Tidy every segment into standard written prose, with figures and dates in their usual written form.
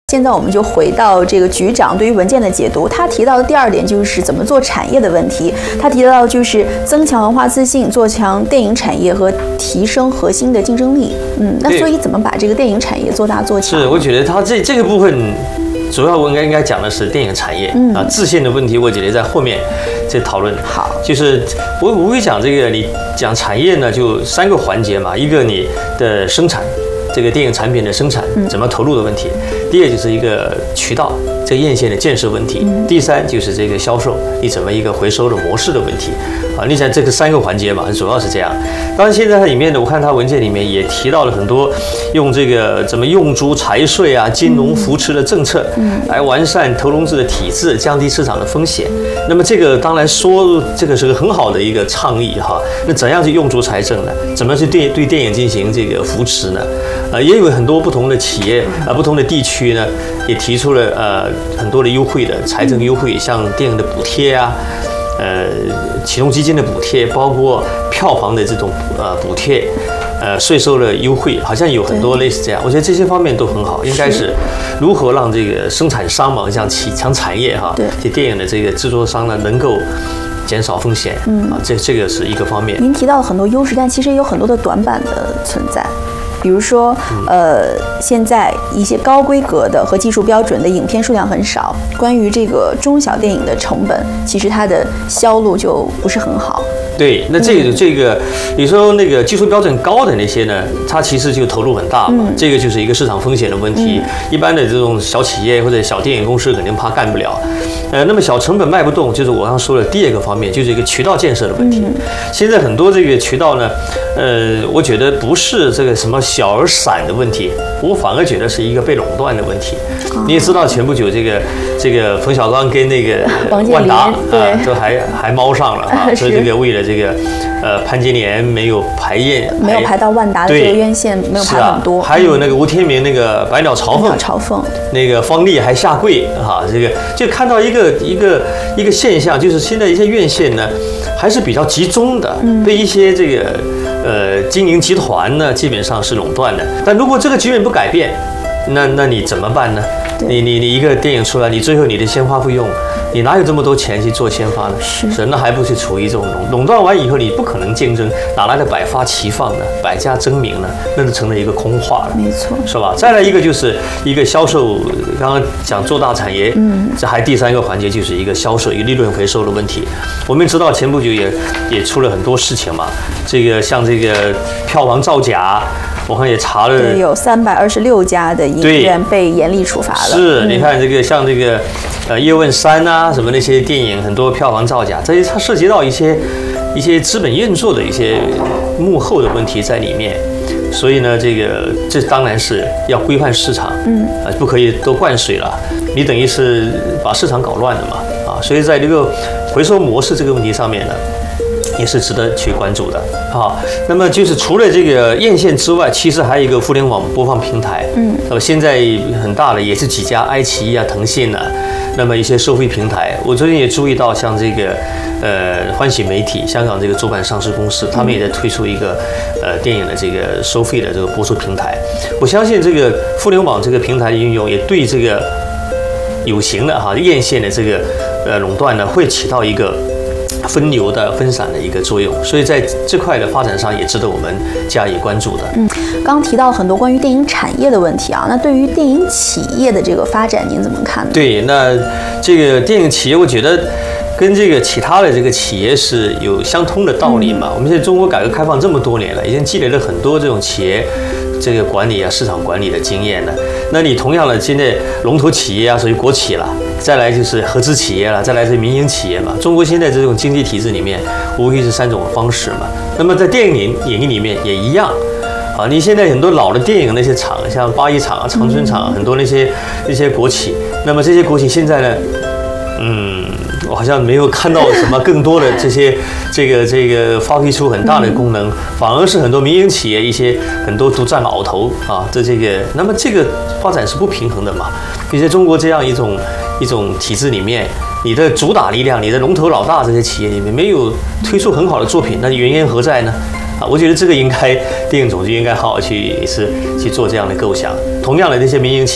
现在我们就回到这个局长对于文件的解读，他提到的第二点就是怎么做产业的问题。他提到就是增强文化自信，做强电影产业和提升核心的竞争力。那所以怎么把这个电影产业做大做强？ 是，我觉得他这个部分主要我应该讲的是电影产业自信的问题，我觉得在后面再讨论。 好， 就是我无非讲这个，你讲产业呢，就3个环节嘛，一个你的生产。这个电影产品的生产怎么投入的问题，第二就是一个渠道这个院线的建设问题，第三就是这个销售你怎么一个回收的模式的问题啊。你想这个3个环节嘛，主要是这样。当然现在它里面呢，我看它文件里面也提到了很多用这个怎么用租财税啊、金融扶持的政策来完善投融资的体制，降低市场的风险。那么这个当然说这个是个很好的一个倡议哈。那怎样去用足财政呢？怎么去对电影进行这个扶持呢？也有很多不同的企业不同的地区呢，也提出了很多的优惠的财政优惠，像电影的补贴啊，启动基金的补贴，包括票房的这种补贴，税收的优惠，好像有很多类似这样。我觉得这些方面都很好，应该是如何让这个生产商嘛，像强产业哈，这电影的这个制作商呢，能够减少风险这个是一个方面。 您提到了很多优势，但其实也有很多的短板的存在。比如说，现在一些高规格的和技术标准的影片数量很少。关于这个中小电影的成本，其实它的销路就不是很好。 对，那这个，你说那个技术标准高的那些呢，它其实就投入很大嘛，这个就是一个市场风险的问题。一般的这种小企业或者小电影公司肯定怕干不了。那么小成本卖不动，就是我刚说的第2个方面，就是一个渠道建设的问题。现在很多这个渠道呢，我觉得不是这个什么小而散的问题，我反而觉得是一个被垄断的问题。你也知道，前不久这个冯小刚跟那个万达都还猫上了啊，所以这个为了这个潘金莲没有排到万达的这个院线，没有排很多。 还有那个吴天明那个百鸟朝凤，那个方丽还下跪啊，这个就看到一个现象，就是现在一些院线呢还是比较集中的，被一些这个经营集团呢基本上是垄断的。但如果这个局面不改变，那你怎么办呢？你一个电影出来，你最后你的宣发费用，你哪有这么多钱去做宣发呢？是，那还不是处于这种垄断完以后，你不可能竞争，哪来的百花齐放呢？百家争鸣呢？那就成了一个空话了， 没错，是吧？再来一个就是一个销售，刚刚讲做大产业，这还第3个环节就是一个销售，一个利润回收的问题。我们知道前不久也出了很多事情嘛，这个像这个票房造假。我看也查了， 有326家的影院被严厉处罚了。 是，你看这个像这个叶问3啊，什么那些电影很多票房造假，这它涉及到一些资本运作的一些幕后的问题在里面。所以呢，这当然是要规范市场，不可以都灌水了，你等于是把市场搞乱了嘛啊。所以在这个回收模式这个问题上面呢，也是值得去关注的啊。那么就是除了这个院线之外，其实还有一个互联网播放平台。那么现在很大的也是几家，爱奇艺啊、腾讯啊，那么一些收费平台。我最近也注意到，像这个欢喜媒体，香港这个主板上市公司，他们也在推出一个电影的这个收费的这个播出平台。我相信这个互联网这个平台的运用，也对这个有形的院线的这个垄断呢，会起到一个分流的分散的一个作用，所以在这块的发展上也值得我们加以关注的。 刚提到很多关于电影产业的问题啊，那对于电影企业的这个发展，您怎么看呢？ 对，那这个电影企业，我觉得跟这个其他的这个企业是有相通的道理嘛。我们现在中国改革开放这么多年了，已经积累了很多这种企业这个管理啊、市场管理的经验了。那你同样的，现在龙头企业啊，属于国企了。再来就是合资企业了，再来是民营企业嘛。中国现在这种经济体制里面，无非是3种方式嘛。那么在电影领域里面也一样啊。你现在很多老的电影那些厂，像八一厂啊、长春厂，很多那些国企。那么这些国企现在呢，我好像没有看到什么更多的这个发挥出很大的功能，反而是很多民营企业很多独占鳌头啊。那么这个发展是不平衡的嘛。你在中国这样一种体制里面，你的主打力量，你的龙头老大这些企业里面没有推出很好的作品，那原因何在呢？我觉得这个应该电影总局应该好好去做这样的构想。同样的，那些民营企业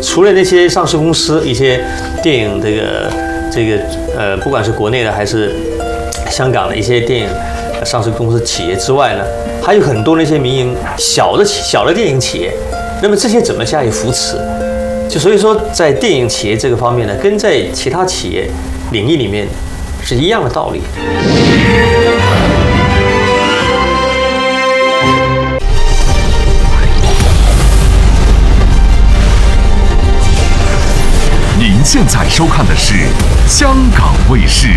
除了那些上市公司、一些电影不管是国内的还是香港的一些电影上市公司企业之外呢，还有很多那些民营小的电影企业。那么这些怎么加以扶持？就所以说，在电影企业这个方面呢，跟在其他企业领域里面是一样的道理。 您现在收看的是香港卫视。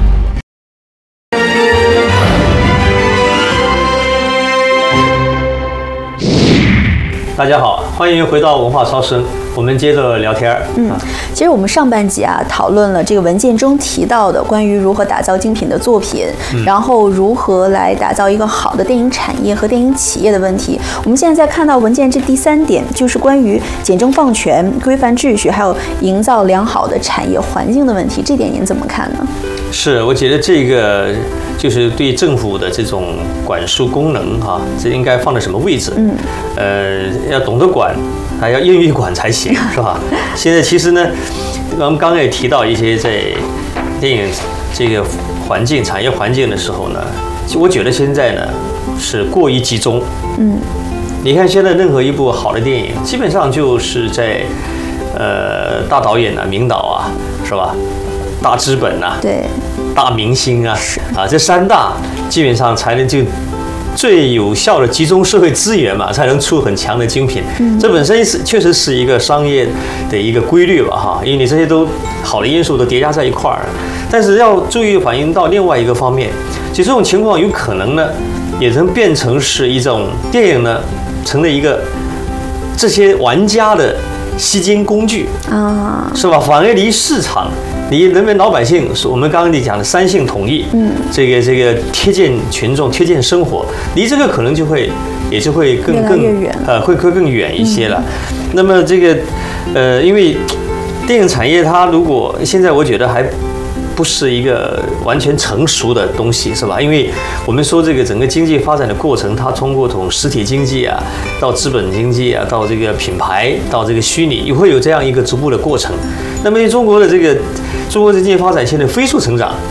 大家好，欢迎回到文化超声，我们接着聊天。 其实我们上半集讨论了这个文件中提到的关于如何打造精品的作品，然后如何来打造一个好的电影产业和电影企业的问题。我们现在看到文件这第3点，就是关于简政放权、规范秩序，还有营造良好的产业环境的问题。这点您怎么看呢？ 是，我觉得这个就是对政府的这种管束功能这应该放在什么位置？要懂得管，还要愿意管才行，是吧？现在其实呢，我们刚刚也提到一些在电影这个环境、产业环境的时候呢，我觉得现在呢是过于集中。你看现在任何一部好的电影，基本上就是在大导演名导是吧？大资本对， 大明星这3大基本上才能就最有效的集中社会资源嘛，才能出很强的精品。这本身确实是一个商业的一个规律吧因为你这些都好的因素都叠加在一块儿。但是要注意反映到另外一个方面，就这种情况有可能呢，也能变成是一种电影呢成了一个这些玩家的吸金工具是吧？反而离市场。你人民老百姓，我们刚刚你讲的3性统一，这个贴近群众、贴近生活，离这个可能就会更远，会更远一些了。那么这个因为电影产业它如果现在我觉得还不是一个完全成熟的东西，是吧？因为我们说这个整个经济发展的过程，它通过从实体经济到资本经济到这个品牌，到这个虚拟，也会有这样一个逐步的过程。那么中国的经济发展现在飞速成长，